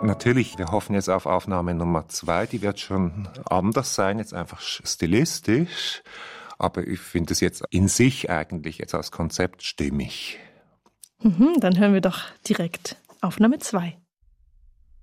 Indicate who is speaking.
Speaker 1: Natürlich, wir hoffen jetzt auf Aufnahme Nummer 2. Die wird schon anders sein, jetzt einfach stilistisch. Aber ich finde es jetzt in sich eigentlich jetzt als Konzept stimmig.
Speaker 2: Dann hören wir doch direkt Aufnahme 2.